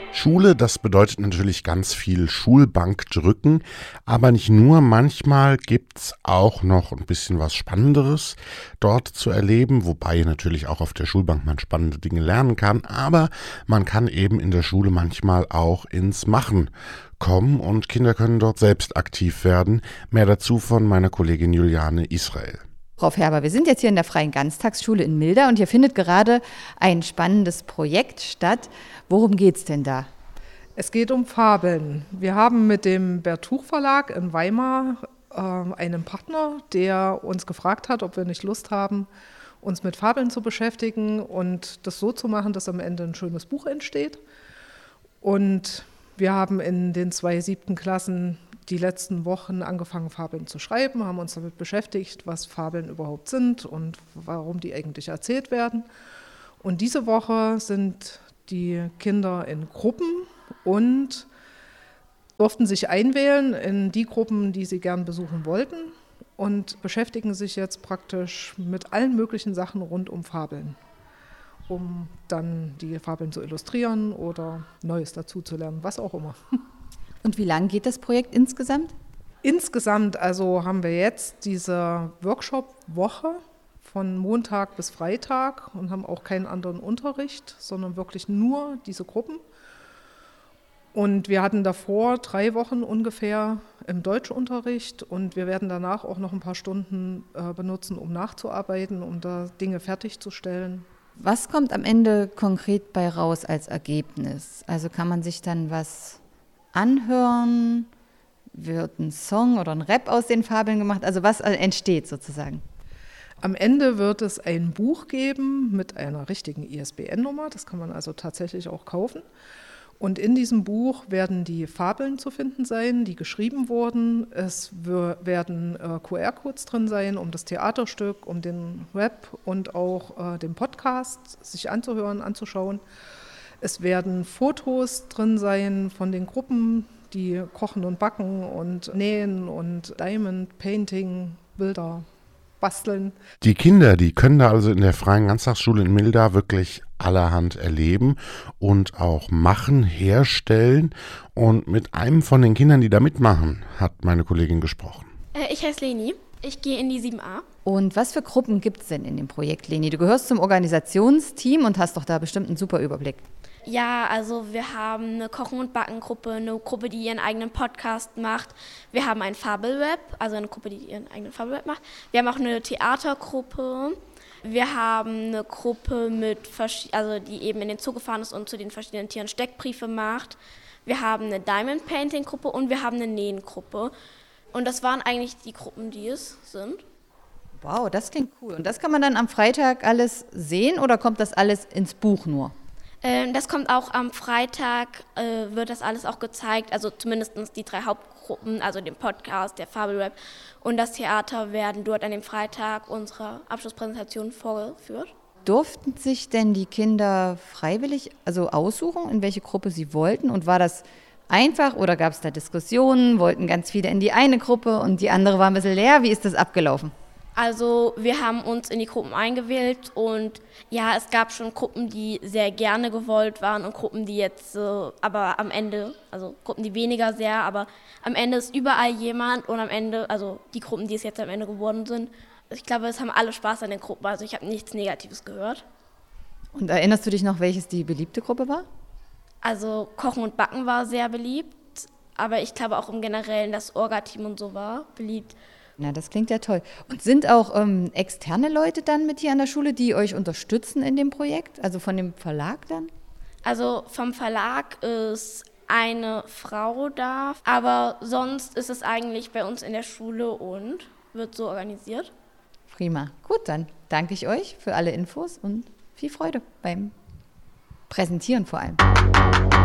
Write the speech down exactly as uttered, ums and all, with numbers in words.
Schule, das bedeutet natürlich ganz viel Schulbank drücken, aber nicht nur, manchmal gibt's auch noch ein bisschen was Spannenderes dort zu erleben, wobei natürlich auch auf der Schulbank man spannende Dinge lernen kann, aber man kann eben in der Schule manchmal auch ins Machen kommen und Kinder können dort selbst aktiv werden. Mehr dazu von meiner Kollegin Juliane Israel. Frau Färber, wir sind jetzt hier in der Freien Ganztagsschule in Milda und hier findet gerade ein spannendes Projekt statt. Worum geht's denn da? Es geht um Fabeln. Wir haben mit dem Bertuch Verlag in Weimar äh, einen Partner, der uns gefragt hat, ob wir nicht Lust haben, uns mit Fabeln zu beschäftigen und das so zu machen, dass am Ende ein schönes Buch entsteht. Und wir haben in den zwei siebten Klassen die letzten Wochen angefangen, Fabeln zu schreiben, haben uns damit beschäftigt, was Fabeln überhaupt sind und warum die eigentlich erzählt werden. Und diese Woche sind die Kinder in Gruppen und durften sich einwählen in die Gruppen, die sie gern besuchen wollten und beschäftigen sich jetzt praktisch mit allen möglichen Sachen rund um Fabeln, um dann die Fabeln zu illustrieren oder Neues dazu zu lernen, was auch immer. Und wie lange geht das Projekt insgesamt? Insgesamt also haben wir jetzt diese Workshop-Woche von Montag bis Freitag und haben auch keinen anderen Unterricht, sondern wirklich nur diese Gruppen. Und wir hatten davor drei Wochen ungefähr im Deutschunterricht und wir werden danach auch noch ein paar Stunden äh, benutzen, um nachzuarbeiten, um da Dinge fertigzustellen. Was kommt am Ende konkret bei raus als Ergebnis? Also kann man sich dann was anhören? Wird ein Song oder ein Rap aus den Fabeln gemacht? Also was entsteht sozusagen? Am Ende wird es ein Buch geben mit einer richtigen I S B N-Nummer. Das kann man also tatsächlich auch kaufen. Und in diesem Buch werden die Fabeln zu finden sein, die geschrieben wurden. Es werden äh, Q R-Codes drin sein, um das Theaterstück, um den Rap und auch äh, den Podcast sich anzuhören, anzuschauen. Es werden Fotos drin sein von den Gruppen, die kochen und backen und nähen und Diamond Painting, Bilder basteln. Die Kinder, die können da also in der Freien Ganztagsschule in Milda wirklich allerhand erleben und auch machen, herstellen. Und mit einem von den Kindern, die da mitmachen, hat meine Kollegin gesprochen. Äh, ich heiße Leni. Ich gehe in die sieben a. Und was für Gruppen gibt es denn in dem Projekt, Leni? Du gehörst zum Organisationsteam und hast doch da bestimmt einen super Überblick. Ja, also wir haben eine Kochen- und Backen-Gruppe, eine Gruppe, die ihren eigenen Podcast macht. Wir haben ein Fabelweb, also eine Gruppe, die ihren eigenen Fabelweb macht. Wir haben auch eine Theatergruppe. Wir haben eine Gruppe, mit, also die eben in den Zoo gefahren ist und zu den verschiedenen Tieren Steckbriefe macht. Wir haben eine Diamond Painting-Gruppe und wir haben eine Nähen-Gruppe. Und das waren eigentlich die Gruppen, die es sind. Wow, das klingt cool. Und das kann man dann am Freitag alles sehen oder kommt das alles ins Buch nur? Ähm, das kommt auch am Freitag, äh, wird das alles auch gezeigt. Also zumindest die drei Hauptgruppen, also den Podcast, der Fabelweb und das Theater werden dort an dem Freitag unsere Abschlusspräsentation vorgeführt. Durften sich denn die Kinder freiwillig also aussuchen, in welche Gruppe sie wollten? Und war das einfach oder gab es da Diskussionen? Wollten ganz viele in die eine Gruppe und die andere war ein bisschen leer? Wie ist das abgelaufen? Also wir haben uns in die Gruppen eingewählt und ja, es gab schon Gruppen, die sehr gerne gewollt waren und Gruppen, die jetzt äh, aber am Ende, also Gruppen, die weniger sehr, aber am Ende ist überall jemand und am Ende, also die Gruppen, die es jetzt am Ende geworden sind, ich glaube, es haben alle Spaß an den Gruppen, also ich habe nichts Negatives gehört. Und erinnerst du dich noch, welches die beliebte Gruppe war? Also Kochen und Backen war sehr beliebt, aber ich glaube auch im Generellen das Orga-Team und so war beliebt. Na, das klingt ja toll. Und sind auch ähm, externe Leute dann mit hier an der Schule, die euch unterstützen in dem Projekt? Also von dem Verlag dann? Also vom Verlag ist eine Frau da, aber sonst ist es eigentlich bei uns in der Schule und wird so organisiert. Prima. Gut, dann danke ich euch für alle Infos und viel Freude beim Präsentieren vor allem.